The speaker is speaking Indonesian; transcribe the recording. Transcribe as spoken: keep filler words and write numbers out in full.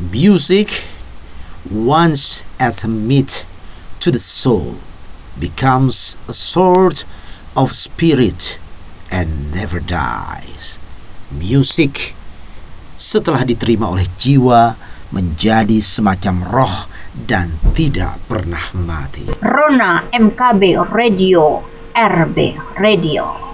Music, once admitted to the soul, becomes a sort of spirit and never dies. Music, setelah diterima oleh jiwa, menjadi semacam roh dan tidak pernah mati. Rona M K B Radio, R B Radio.